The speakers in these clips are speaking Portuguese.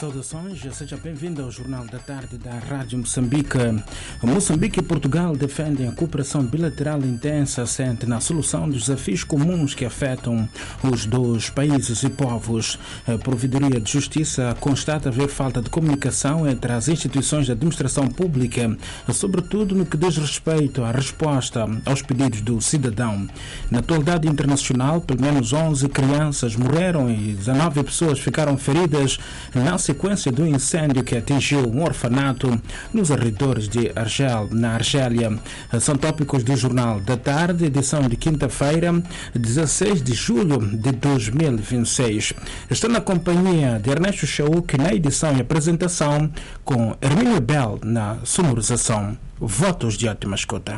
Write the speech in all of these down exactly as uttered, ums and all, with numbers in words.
Saudações, seja bem-vindo ao Jornal da Tarde da Rádio Moçambique. Moçambique e Portugal defendem a cooperação bilateral intensa assente na solução dos desafios comuns que afetam os dois países e povos. A Provedoria de Justiça constata haver falta de comunicação entre as instituições de administração pública, sobretudo no que diz respeito à resposta aos pedidos do cidadão. Na atualidade internacional, pelo menos onze crianças morreram e dezenove pessoas ficaram feridas na sequência do incêndio que atingiu um orfanato nos arredores de Argel, na Argélia. São tópicos do Jornal da Tarde, edição de quinta-feira, dezesseis de julho de dois mil e vinte e seis. Estou na companhia de Ernesto Chauk na edição e apresentação, com Hermínio Bell na sonorização. Votos de ótima escuta.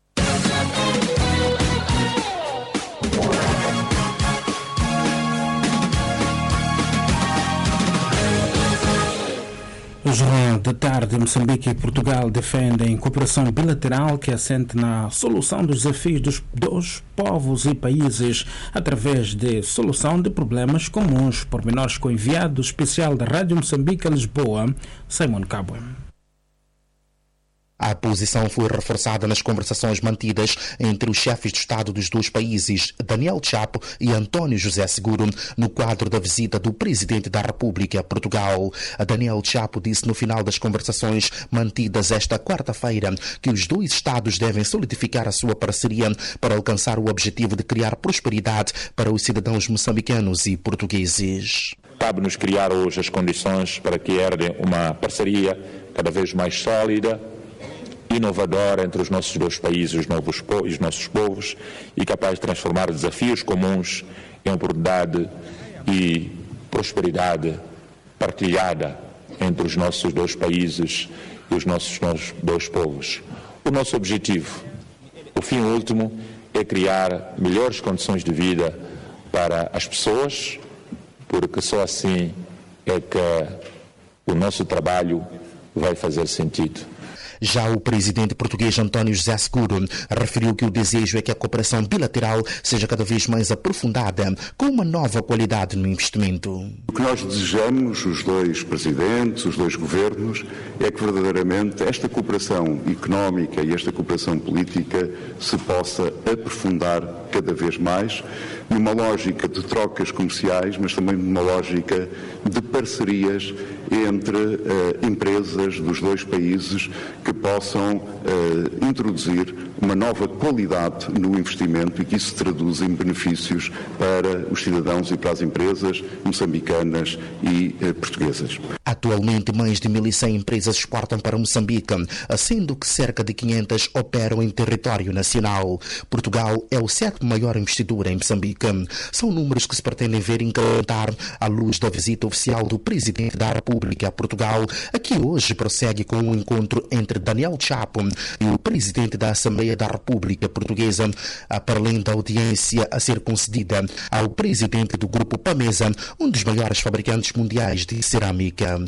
O Jornal da Tarde, Moçambique e Portugal defendem cooperação bilateral que assente na solução dos desafios dos dois povos e países através de solução de problemas comuns. Pormenores com o enviado especial da Rádio Moçambique a Lisboa, Simon Cabo. A posição foi reforçada nas conversações mantidas entre os chefes de Estado dos dois países, Daniel Chapo e António José Seguro, no quadro da visita do Presidente da República a Portugal. Daniel Chapo disse no final das conversações mantidas esta quarta-feira que os dois Estados devem solidificar a sua parceria para alcançar o objetivo de criar prosperidade para os cidadãos moçambicanos e portugueses. Cabe-nos criar hoje as condições para que herdem uma parceria cada vez mais sólida, inovadora entre os nossos dois países os novos po- os nossos povos e capaz de transformar desafios comuns em oportunidade e prosperidade partilhada entre os nossos dois países e os nossos, nossos dois povos. O nosso objetivo, o fim último, é criar melhores condições de vida para as pessoas, porque só assim é que o nosso trabalho vai fazer sentido. Já o presidente português António José Seguro referiu que o desejo é que a cooperação bilateral seja cada vez mais aprofundada, com uma nova qualidade no investimento. O que nós desejamos, os dois presidentes, os dois governos, é que verdadeiramente esta cooperação económica e esta cooperação política se possa aprofundar cada vez mais, numa lógica de trocas comerciais, mas também numa lógica de parcerias entre uh, empresas dos dois países que possam uh, introduzir uma nova qualidade no investimento e que isso se traduz em benefícios para os cidadãos e para as empresas moçambicanas e uh, portuguesas. Atualmente, mais de mil e cem empresas exportam para Moçambique, sendo que cerca de quinhentas operam em território nacional. Portugal é o sétimo maior investidor em Moçambique. São números que se pretendem ver incrementar à luz da visita oficial do Presidente da República a Portugal, que hoje prossegue com um encontro entre Daniel Chapo e o Presidente da Assembleia da República Portuguesa, para além da audiência a ser concedida ao Presidente do Grupo Pamesa, um dos maiores fabricantes mundiais de cerâmica.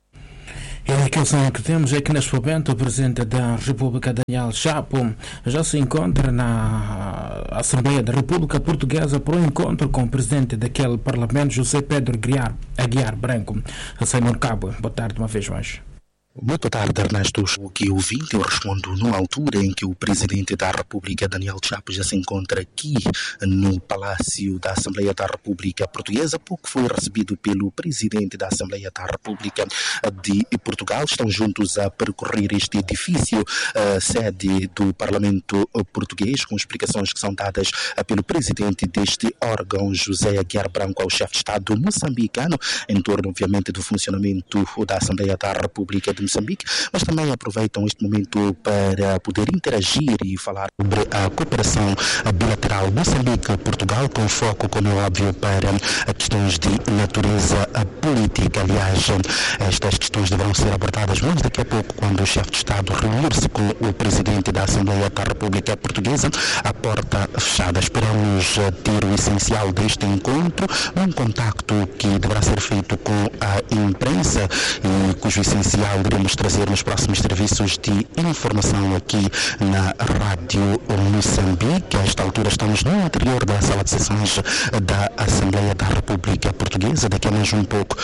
E a indicação que temos é que neste momento o Presidente da República, Daniel Chapo, já se encontra na Assembleia da República Portuguesa por um encontro com o Presidente daquele Parlamento, José Pedro Aguiar, Aguiar Branco. Simon Cabo, boa tarde uma vez mais. Muito boa tarde, Ernesto. O que eu vi, eu respondo numa altura em que o Presidente da República, Daniel Chapo, já se encontra aqui no Palácio da Assembleia da República Portuguesa, pouco foi recebido pelo Presidente da Assembleia da República de Portugal. Estão juntos a percorrer este edifício, a sede do Parlamento Português, com explicações que são dadas pelo Presidente deste órgão, José Aguiar Branco, ao chefe de Estado moçambicano, em torno, obviamente, do funcionamento da Assembleia da República de Moçambique, mas também aproveitam este momento para poder interagir e falar sobre a cooperação bilateral Moçambique-Portugal, com foco, como é óbvio, para questões de natureza política. Aliás, estas questões deverão ser abordadas mais daqui a pouco, quando o chefe de Estado reunir-se com o Presidente da Assembleia da República Portuguesa, à porta fechada. Esperamos ter o essencial deste encontro, um contacto que deverá ser feito com a imprensa e cujo essencial iremos trazer nos próximos serviços de informação aqui na Rádio Moçambique. A esta altura estamos no interior da sala de sessões da Assembleia da República Portuguesa. Daqui a mais um pouco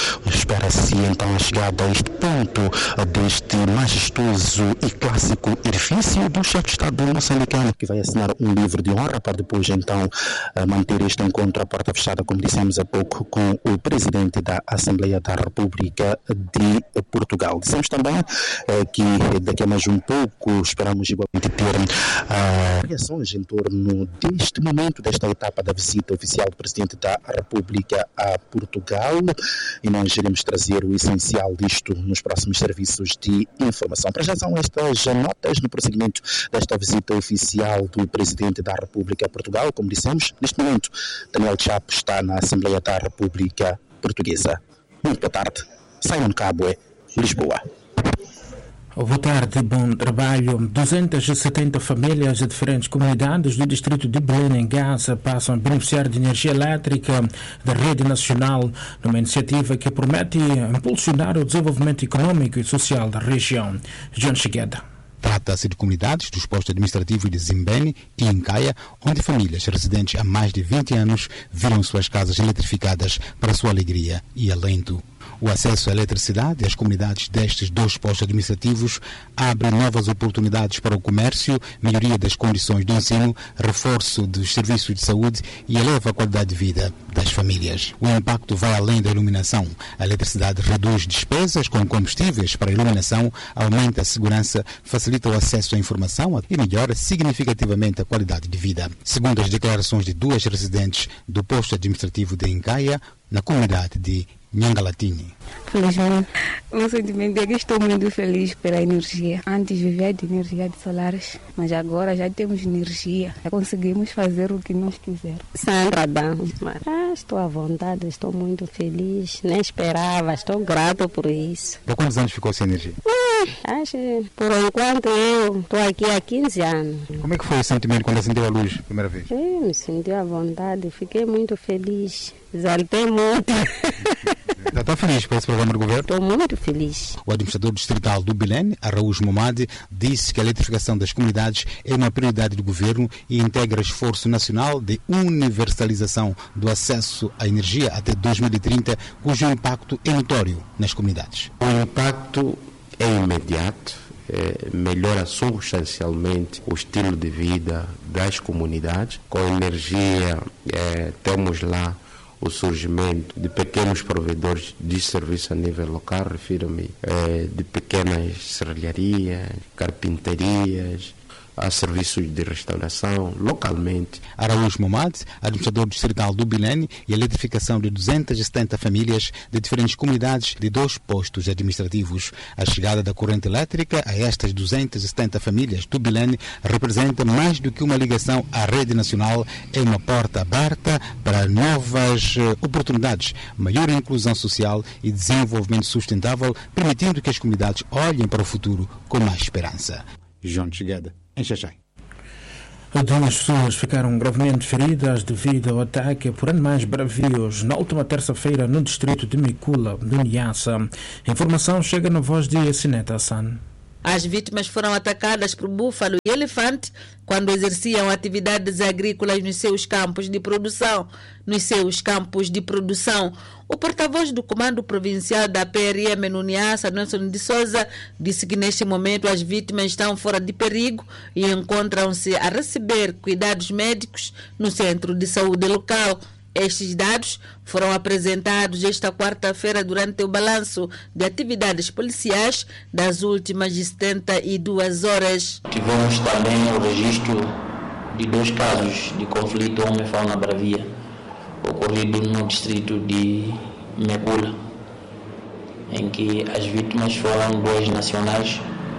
espera-se então a chegada a este ponto deste majestoso e clássico edifício do chefe de Estado moçambicano, que vai assinar um livro de honra para depois então manter este encontro à porta fechada, como dissemos há pouco, com o presidente da Assembleia da República de Portugal. Dissemos também eh, que daqui a mais um pouco esperamos igualmente ter uh, reações em torno deste momento, desta etapa da visita oficial do presidente da República a Portugal, e nós iremos trazer o essencial disto nos próximos serviços de informação. Para já são estas notas no prosseguimento desta visita oficial do presidente da República a Portugal. Como dissemos, neste momento Daniel Chapo está na Assembleia da República Portuguesa. Muito boa tarde. Simon Cabwe, Lisboa. Boa tarde, bom trabalho. duzentas e setenta famílias de diferentes comunidades do distrito de Belém, em Gaza, passam a beneficiar de energia elétrica da rede nacional, numa iniciativa que promete impulsionar o desenvolvimento econômico e social da região. John Chigueda. Trata-se de comunidades dos postos administrativos de Zimbene e Incaia, onde famílias residentes há mais de vinte anos viram suas casas eletrificadas para sua alegria e alento. O acesso à eletricidade às comunidades destes dois postos administrativos abre novas oportunidades para o comércio, melhoria das condições do ensino, reforço dos serviços de saúde e eleva a qualidade de vida das famílias. O impacto vai além da iluminação. A eletricidade reduz despesas com combustíveis para a iluminação, aumenta a segurança, facilita o acesso à informação e melhora significativamente a qualidade de vida. Segundo as declarações de duas residentes do posto administrativo de Incaia, na comunidade de Nhangalatini. Felizmente, o sentimento é que estou muito feliz pela energia. Antes vivia de energia de solares, mas agora já temos energia. Já conseguimos fazer o que nós quisermos. Sandra Dan, ah, estou à vontade, estou muito feliz. Nem esperava, estou grata por isso. Por quantos anos ficou sem energia? Ah, acho, por enquanto eu estou aqui há quinze anos. Como é que foi o sentimento quando acendeu a luz a primeira vez? Eu me senti à vontade, fiquei muito feliz. Exaltei muito. Já está feliz com esse programa do governo? Estou muito feliz. O administrador distrital do Belém, Araújo Momade, disse que a eletrificação das comunidades é uma prioridade do governo e integra esforço nacional de universalização do acesso à energia até dois mil e trinta, cujo impacto é notório nas comunidades. O impacto é imediato, é, melhora substancialmente o estilo de vida das comunidades. Com energia, é, temos lá o surgimento de pequenos provedores de serviço a nível local, refiro-me eh, de pequenas serralharias, carpinterias, a serviços de restauração localmente. Araújo Momade, administrador distrital do Belém, e a eletrificação de duzentas e setenta famílias de diferentes comunidades de dois postos administrativos. A chegada da corrente elétrica a estas duzentas e setenta famílias do Belém representa mais do que uma ligação à rede nacional, é uma porta aberta para novas oportunidades, maior inclusão social e desenvolvimento sustentável, permitindo que as comunidades olhem para o futuro com mais esperança. João Chigueda, em Xaxai. Duas pessoas ficaram gravemente feridas devido ao ataque por animais bravios na última terça-feira no distrito de Micula, do Niassa. A informação chega na voz de Sineta Hassan. As vítimas foram atacadas por búfalo e elefante quando exerciam atividades agrícolas nos seus campos de produção. Nos seus campos de produção, o porta-voz do Comando Provincial da P R M no Niassa, Nelson de Souza, disse que neste momento as vítimas estão fora de perigo e encontram-se a receber cuidados médicos no centro de saúde local. Estes dados foram apresentados esta quarta-feira durante o balanço de atividades policiais das últimas setenta e duas horas. Tivemos também o registro de dois casos de conflito homem-fauna bravia, ocorrido no distrito de Mecula, em que as vítimas foram dois nacionais.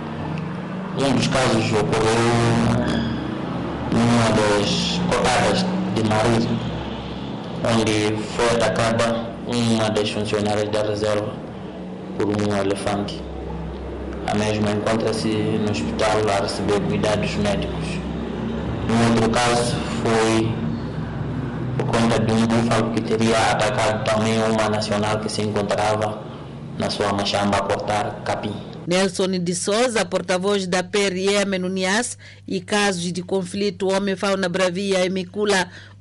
Um dos casos ocorreu numa das cotadas de Marido, onde foi atacada uma das funcionárias da reserva por um elefante. A mesma encontra-se no hospital a receber cuidados médicos. No outro caso foi por conta de um búfalo que teria atacado também uma nacional que se encontrava na sua machamba a cortar capim. Nelson de Souza, porta-voz da P R M no Niassa, e casos de conflito homem-fauna bravia em Micula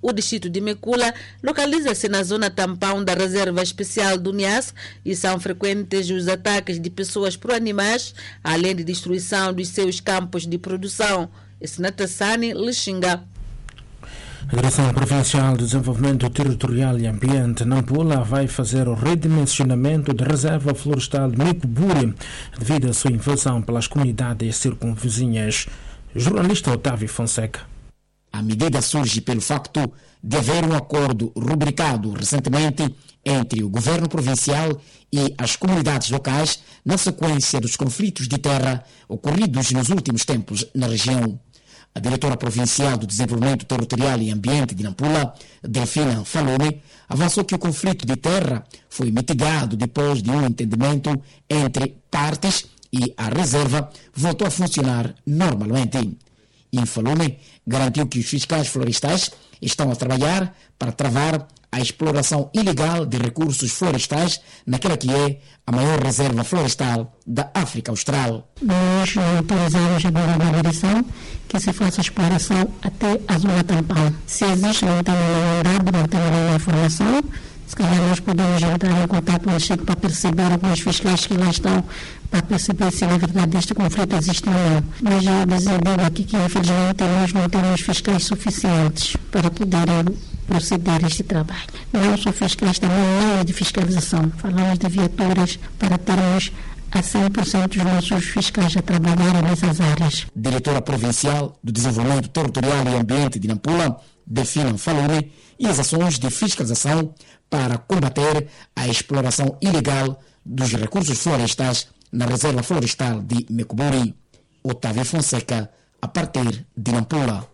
O distrito de Mekula localiza-se na zona tampão da Reserva Especial do Niassa e são frequentes os ataques de pessoas por animais, além de destruição dos seus campos de produção. Snatassani Lixinga. A Direção Provincial de Desenvolvimento Territorial e Ambiente, Nampula, vai fazer o redimensionamento da Reserva Florestal de Micuburi devido à sua invasão pelas comunidades circunvizinhas. Jornalista Otávio Fonseca. A medida surge pelo facto de haver um acordo rubricado recentemente entre o governo provincial e as comunidades locais na sequência dos conflitos de terra ocorridos nos últimos tempos na região. A diretora provincial do Desenvolvimento Territorial e Ambiente de Nampula, Delfina Falone, avançou que o conflito de terra foi mitigado depois de um entendimento entre partes e a reserva voltou a funcionar normalmente. E Falone garantiu que os fiscais florestais estão a trabalhar para travar a exploração ilegal de recursos florestais naquela que é a maior reserva florestal da África Austral. Nós autorizamos agora na direção que se faça a exploração até a zona tampão. Se existe não tem nenhuma dado, não tem nenhuma informação, se calhar nós podemos entrar em contato com o Chico para perceber alguns fiscais que lá estão, para perceber se na verdade este conflito existe ou não. Mas já dizer aqui que infelizmente nós não temos fiscais suficientes para poderem proceder este trabalho. Não só fiscais, também meios de fiscalização. Falamos de viaturas para termos a cem por cento dos nossos fiscais a trabalhar nessas áreas. Diretora Provincial do Desenvolvimento Territorial e Ambiente de Nampula, Delfina Falone, e as ações de fiscalização para combater a exploração ilegal dos recursos florestais na Reserva Florestal de Mecuburi. Otávio Fonseca, a partir de Nampula.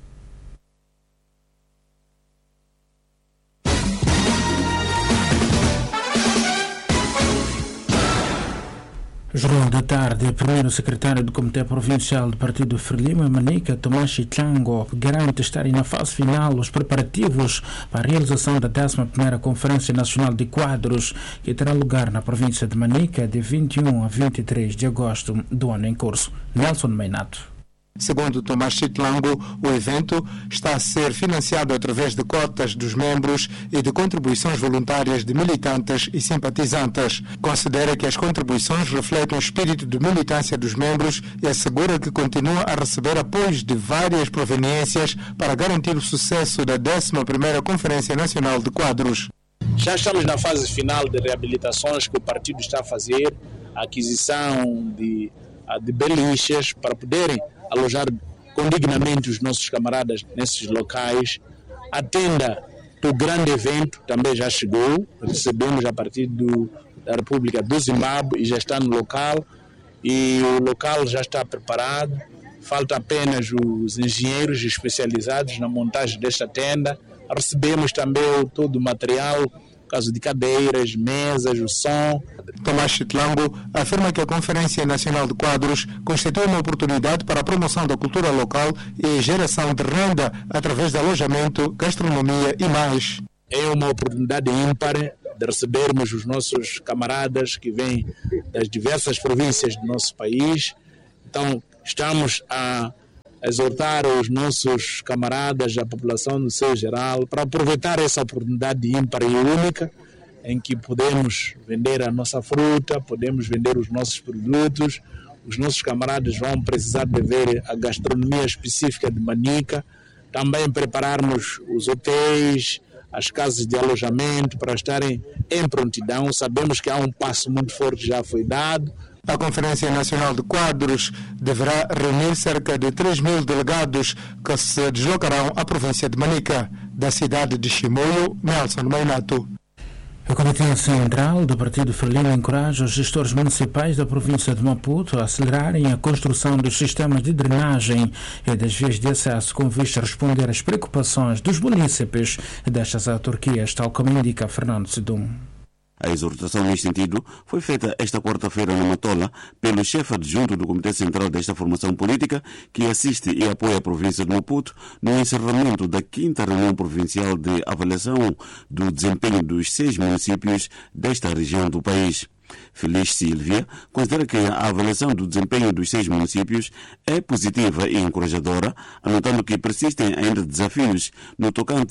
Jornal da Tarde, primeiro secretário do Comitê Provincial do Partido Frelimo, Manica, Tomás Chichango, garante estarem na fase final os preparativos para a realização da décima primeira Conferência Nacional de Quadros, que terá lugar na província de Manica de vinte e um a vinte e três de agosto do ano em curso. Nelson Meinato. Segundo Tomás Chitlango, o evento está a ser financiado através de cotas dos membros e de contribuições voluntárias de militantes e simpatizantes. Considera que as contribuições refletem o espírito de militância dos membros e assegura que continua a receber apoios de várias proveniências para garantir o sucesso da décima primeira Conferência Nacional de Quadros. Já estamos na fase final de reabilitações que o partido está a fazer, a aquisição de, de beliches para poderem alojar condignamente os nossos camaradas nesses locais. A tenda do grande evento também já chegou, recebemos a partir do, da República do Zimbábue e já está no local, e o local já está preparado, falta apenas os engenheiros especializados na montagem desta tenda. Recebemos também todo o material, caso de cadeiras, mesas, o som. Tomás Chitlango afirma que a Conferência Nacional de Quadros constitui uma oportunidade para a promoção da cultura local e geração de renda através de alojamento, gastronomia e mais. É uma oportunidade ímpar de recebermos os nossos camaradas que vêm das diversas províncias do nosso país. Então, estamos a exortar os nossos camaradas, a população no seu geral, para aproveitar essa oportunidade ímpar e única em que podemos vender a nossa fruta, podemos vender os nossos produtos. Os nossos camaradas vão precisar de ver a gastronomia específica de Manica, também prepararmos os hotéis, as casas de alojamento para estarem em prontidão. Sabemos que há um passo muito forte que já foi dado. A Conferência Nacional de Quadros deverá reunir cerca de três mil delegados que se deslocarão à província de Manica. Da cidade de Chimoio, Nelson Meinato. O Comitê Central do Partido Frelimo encoraja os gestores municipais da província de Maputo a acelerarem a construção dos sistemas de drenagem e das vias de acesso com vista a responder às preocupações dos munícipes destas autarquias, tal como indica Fernando Sidum. A exortação neste sentido foi feita esta quarta-feira na Matola pelo chefe adjunto do Comitê Central desta formação política, que assiste e apoia a província de Maputo no encerramento da quinta reunião provincial de avaliação do desempenho dos seis municípios desta região do país. Feliz Silvia considera que a avaliação do desempenho dos seis municípios é positiva e encorajadora, anotando que persistem ainda desafios no tocante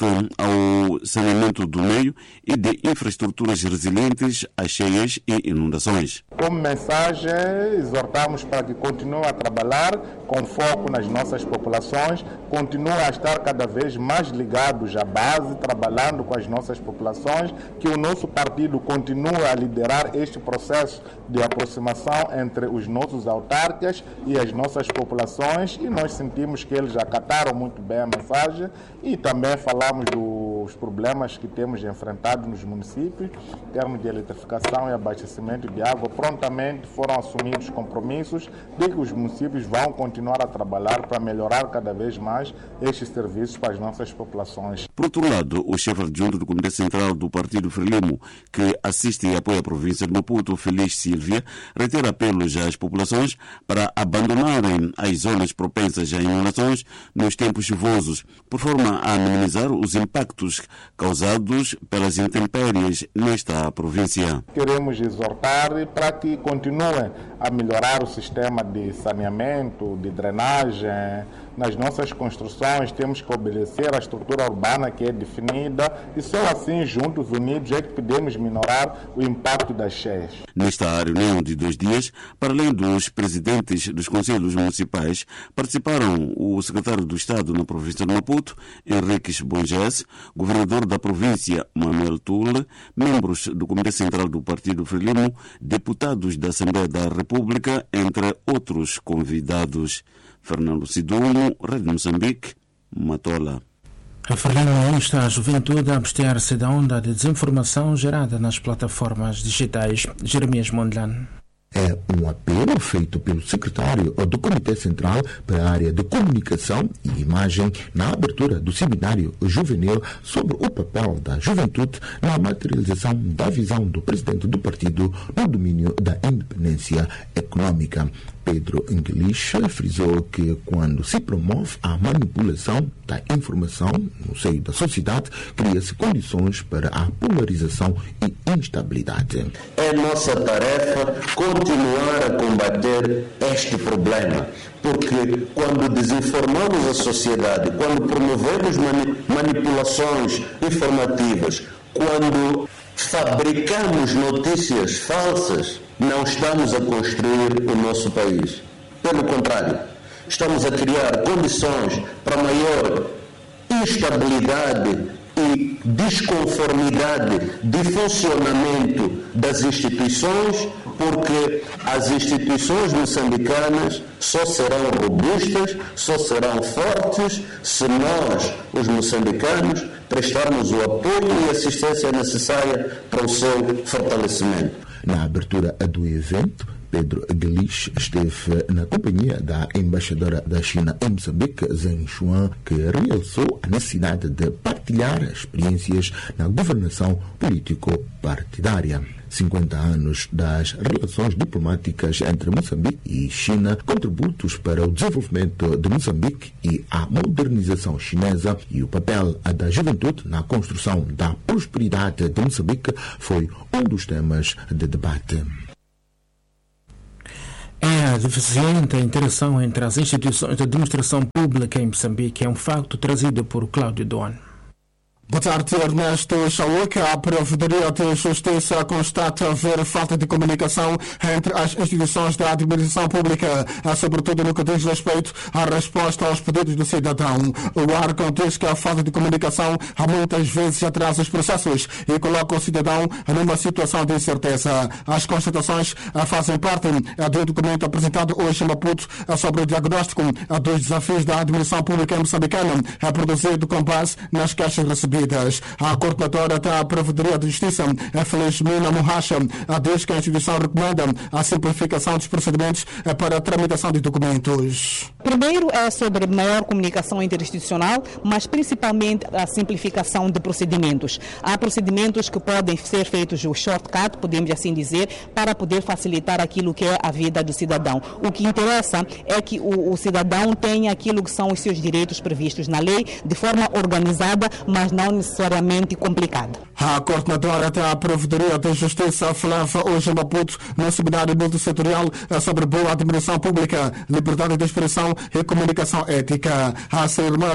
ao saneamento do meio e de infraestruturas resilientes às cheias e inundações. Como mensagem, exortamos para que continue a trabalhar com foco nas nossas populações, continue a estar cada vez mais ligados à base, trabalhando com as nossas populações, que o nosso partido continue a liderar este processo de aproximação entre os nossos autarcas e as nossas populações, e nós sentimos que eles acataram muito bem a mensagem e também falamos dos problemas que temos enfrentado nos municípios, em termos de eletrificação e abastecimento de água. Prontamente foram assumidos compromissos de que os municípios vão continuar a trabalhar para melhorar cada vez mais estes serviços para as nossas populações. Por outro lado, o chefe adjunto do Comitê Central do Partido Frelimo, que assiste e apoia a província de Maputo, Feliz Silvia, reitera apelos às populações para abandonarem as zonas propensas a inundações nos tempos chuvosos, por forma a minimizar os impactos causados pelas intempéries nesta província. Queremos exortar para que continuem a melhorar o sistema de saneamento, de drenagem. Nas nossas construções temos que obedecer à estrutura urbana que é definida e só assim, juntos, unidos, é que podemos minorar o impacto das cheias. Nesta reunião de dois dias, para além dos presidentes dos conselhos municipais, participaram o secretário do Estado na província de Maputo, Henriques Bonges, governador da província, Manuel Tule, membros do Comitê Central do Partido Frelimo, deputados da Assembleia da República, entre outros convidados. Fernando Sidumo, Rede Moçambique, Matola. A Frelimo insta a juventude a abster-se da onda de desinformação gerada nas plataformas digitais. Jeremias Mondlane. É um apelo feito pelo secretário do Comitê Central para a área de comunicação e imagem na abertura do seminário juvenil sobre o papel da juventude na materialização da visão do presidente do partido no domínio da independência econômica. Pedro English frisou que quando se promove a manipulação da informação no seio da sociedade, cria-se condições para a polarização e instabilidade. É nossa tarefa continuar a combater este problema, porque quando desinformamos a sociedade, quando promovemos mani- manipulações informativas, quando fabricamos notícias falsas, não estamos a construir o nosso país. Pelo contrário, estamos a criar condições para maior instabilidade e desconformidade de funcionamento das instituições, porque as instituições moçambicanas só serão robustas, só serão fortes se nós, os moçambicanos, prestarmos o apoio e assistência necessária para o seu fortalecimento. Na abertura do evento, Pedro English esteve na companhia da embaixadora da China em Moçambique, Zheng Xuan, que realçou a necessidade de partilhar experiências na governação político-partidária. cinquenta anos das relações diplomáticas entre Moçambique e China, contributos para o desenvolvimento de Moçambique e a modernização chinesa e o papel da juventude na construção da prosperidade de Moçambique foi um dos temas de debate. É a deficiente interação entre as instituições de administração pública em Moçambique é um facto trazido por Cláudio Doan. Boa tarde, Ernesto Chauque. A Provedoria de Justiça constata haver falta de comunicação entre as instituições da administração pública, sobretudo no que diz respeito à resposta aos pedidos do cidadão. O órgão diz que a falta de comunicação há muitas vezes atrasa os processos e coloca o cidadão numa situação de incerteza. As constatações fazem parte do documento apresentado hoje em Maputo sobre o diagnóstico dos desafios da administração pública moçambicana, produzido com base nas queixas recebidas. A coordenadora da Provedoria de Justiça, Felizmina Mohacha, diz que a instituição recomenda a simplificação dos procedimentos para a tramitação de documentos. Primeiro é sobre maior comunicação interinstitucional, mas principalmente a simplificação de procedimentos. Há procedimentos que podem ser feitos o shortcut, podemos assim dizer, para poder facilitar aquilo que é a vida do cidadão. O que interessa é que o, o cidadão tenha aquilo que são os seus direitos previstos na lei, de forma organizada, mas não não necessariamente complicada. A coordenadora da Provedoria de Justiça falava hoje em Maputo no seminário multissetorial sobre boa administração pública, liberdade de expressão e comunicação ética. A cerimônia